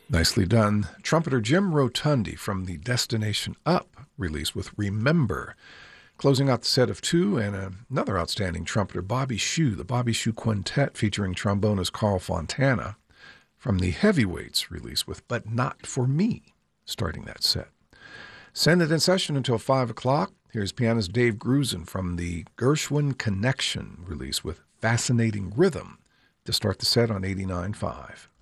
Nicely done. Trumpeter Jim Rotundi from the Destination Up release with Remember. Closing out the set of two, and another outstanding trumpeter, Bobby Shew, the Bobby Shew Quintet featuring trombonist Carl Fontana from the Heavyweights release with But Not For Me, starting that set. Send it in session until 5 o'clock. Here's pianist Dave Grusin from the Gershwin Connection release with Fascinating Rhythm to start the set on 89.5.